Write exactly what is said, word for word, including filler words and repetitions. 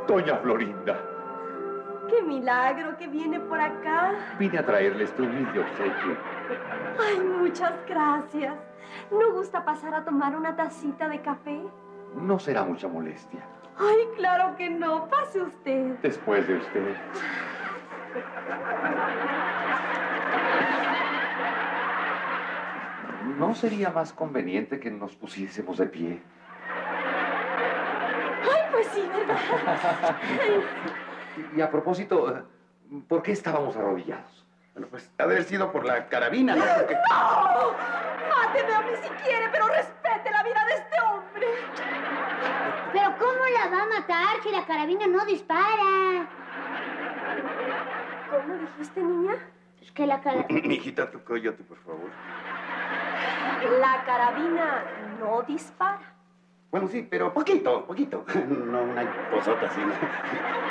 Doña Florinda. ¡Qué milagro que viene por acá! Vine a traerle este humilde obsequio. Ay, muchas gracias. ¿No gusta pasar a tomar una tacita de café? No será mucha molestia. Ay, claro que no. Pase usted. Después de usted. ¿No sería más conveniente que nos pusiésemos de pie? Ay, pues sí, ¿verdad? Y a propósito, ¿por qué estábamos arrodillados? Bueno, pues ha de haber sido por la carabina, ¿no? Porque... ¡No! Máteme a mí si quiere, pero respete la vida de este hombre. ¿Pero cómo la va a matar si la carabina no dispara? ¿Cómo dijiste, niña? Es que la carabina... Mijita, tú cállate, por favor. La carabina no dispara. Bueno, sí, pero poquito, poquito. No una cosota así, ¿no?